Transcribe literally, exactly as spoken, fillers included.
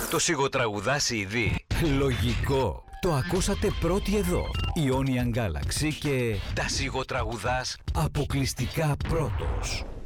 Το σιγοτραγουδά σι ντι. Λογικό. Το ακούσατε πρώτοι εδώ. Ionian Galaxy και Τα σιγοτραγουδάς αποκλειστικά πρώτος.